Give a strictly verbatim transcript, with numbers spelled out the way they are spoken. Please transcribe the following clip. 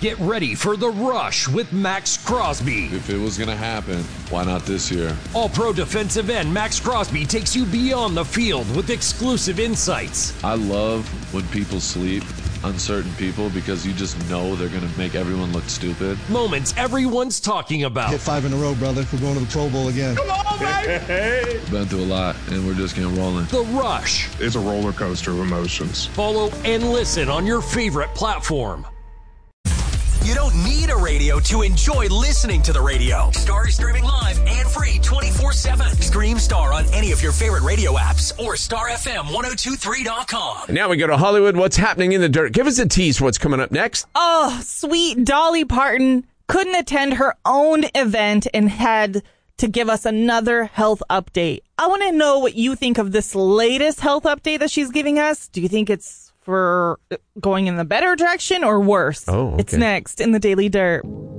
Get ready for The Rush with Max Crosby. If it was going to happen, why not this year? All-Pro defensive end Max Crosby takes you beyond the field with exclusive insights. I love when people sleep on certain people because you just know they're going to make everyone look stupid. Moments everyone's talking about. Hit five in a row, brother. We're going to the Pro Bowl again. Come on, baby! Been through a lot, and we're just getting rolling. The Rush. It's a roller coaster of emotions. Follow and listen on your favorite platform. You don't need a radio to enjoy listening to the radio. Star is streaming live and free twenty-four seven. Stream Star on any of your favorite radio apps or star f m ten twenty-three dot com. Now we go to Hollywood. What's happening in the dirt? Give us a tease for what's coming up next. Oh, sweet Dolly Parton couldn't attend her own event and had to give us another health update. I want to know what you think of this latest health update that she's giving us. Do you think it's for going in the better direction or worse? Oh, okay. It's next in the Daily Dirt.